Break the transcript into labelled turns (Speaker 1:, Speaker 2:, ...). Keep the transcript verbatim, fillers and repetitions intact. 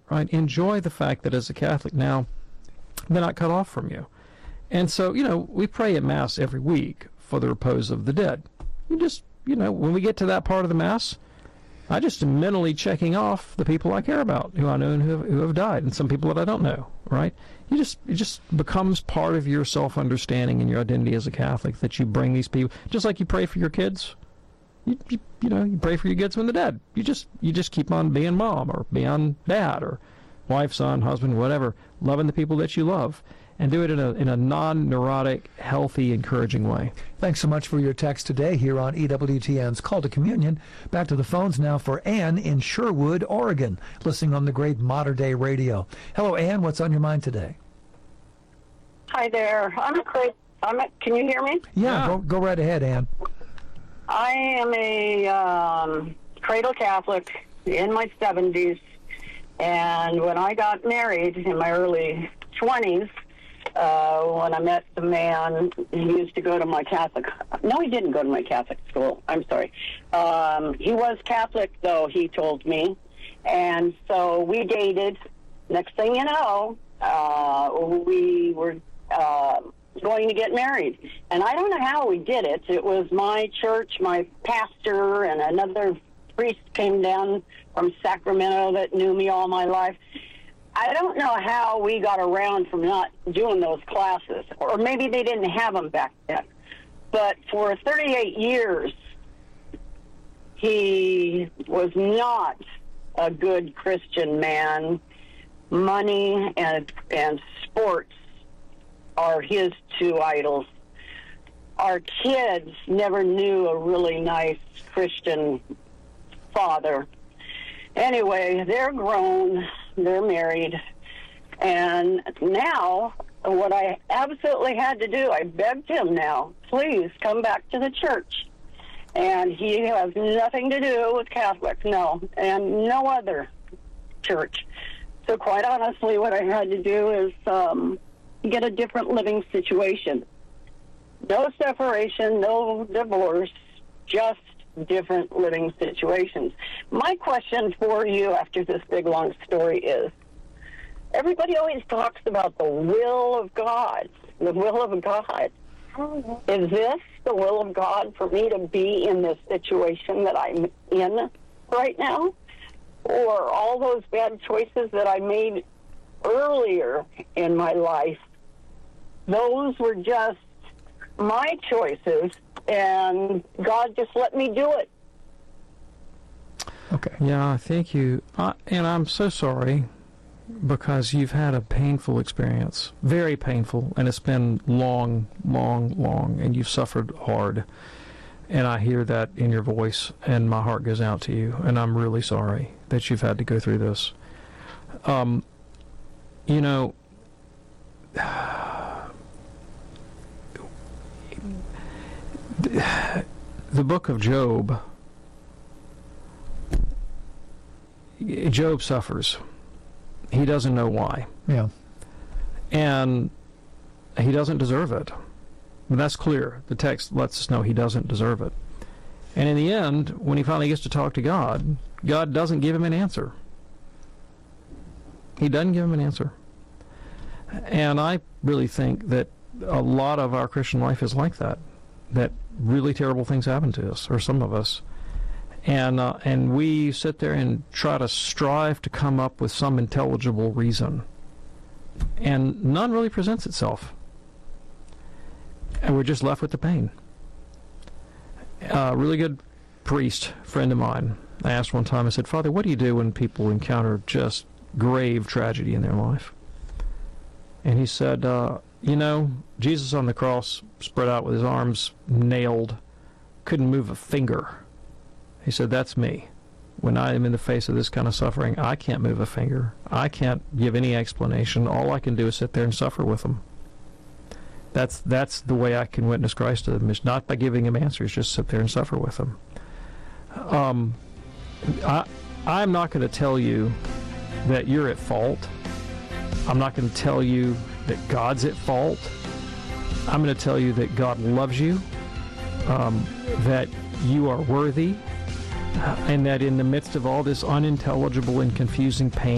Speaker 1: right? Enjoy the fact that as a Catholic now, they're not cut off from you. And so, you know, we pray at Mass every week for the repose of the dead. You just, you know, when we get to that part of the Mass, I just am mentally checking off the people I care about, who I know and who have, who have died, and some people that I don't know, right? You just, it just becomes part of your self-understanding and your identity as a Catholic that you bring these people, just like you pray for your kids. You, you, you know, you pray for your kids when they're dead. You just, you just keep on being mom or being dad or wife, son, husband, whatever, loving the people that you love. And do it in a in a non-neurotic, healthy, encouraging way.
Speaker 2: Thanks so much for your text today here on E W T N's Call to Communion. Back to the phones now for Ann in Sherwood, Oregon, listening on the great Modern Day Radio. Hello, Ann. What's on your mind today?
Speaker 3: Hi there. I'm a cra- I'm a, Can you hear me?
Speaker 2: Yeah, yeah. Go, go right ahead, Ann.
Speaker 3: I am a um, cradle Catholic in my seventies, and when I got married in my early twenties, Uh, when I met the man, he used to go to my Catholic. No, he didn't go to my Catholic school. I'm sorry. Um, he was Catholic, though, he told me. And so we dated. Next thing you know, uh, we were uh, going to get married. And I don't know how we did it. It was my church, my pastor, and another priest came down from Sacramento that knew me all my life. I don't know how we got around from not doing those classes, or maybe they didn't have them back then. But for thirty-eight years, he was not a good Christian man. Money and and sports are his two idols. Our kids never knew a really nice Christian father. Anyway, they're grown, they're married, and now what I absolutely had to do, I begged him now, please come back to the church. And he has nothing to do with Catholic, no, and no other church. So quite honestly, what I had to do is um, get a different living situation. No separation, no divorce, just different living situations. My question for you after this big long story is, everybody always talks about the will of God, the will of God. Is this the will of God for me to be in this situation that I'm in right now? Or all those bad choices that I made earlier in my life, those were just my choices, and God just let me do it.
Speaker 1: Okay. Yeah, thank you. Uh, and I'm so sorry, because you've had a painful experience, very painful, and it's been long, long, long, and you've suffered hard. And I hear that in your voice, and my heart goes out to you, and I'm really sorry that you've had to go through this. Um, you know, the book of Job, Job suffers. He doesn't know why.
Speaker 2: Yeah.
Speaker 1: And he doesn't deserve it. But that's clear. The text lets us know he doesn't deserve it. And in the end, when he finally gets to talk to God, God doesn't give him an answer. He doesn't give him an answer. And I really think that a lot of our Christian life is like that. That really terrible things happen to us, or some of us. And uh, and we sit there and try to strive to come up with some intelligible reason. And none really presents itself. And we're just left with the pain. A really good priest friend of mine, I asked one time, I said, Father, what do you do when people encounter just grave tragedy in their life? And he said, uh, you know, Jesus on the cross, spread out with his arms nailed, couldn't move a finger. He said, that's me. When I am in the face of this kind of suffering, I can't move a finger. I can't give any explanation. All I can do is sit there and suffer with them. That's that's the way I can witness Christ to them, is not by giving him answers, just sit there and suffer with them. Um, I, I'm not going to tell you that you're at fault. I'm not going to tell you that God's at fault. I'm going to tell you that God loves you, um, that you are worthy, uh, and that in the midst of all this unintelligible and confusing pain,